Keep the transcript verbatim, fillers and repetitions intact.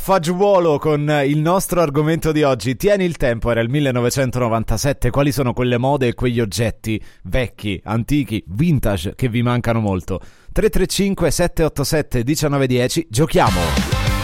Fagiuolo con il nostro argomento di oggi. Tieni il tempo, era il millenovecentonovantasette. Quali sono quelle mode e quegli oggetti vecchi, antichi, vintage che vi mancano molto? tre tre cinque sette otto sette uno nove uno zero. Giochiamo!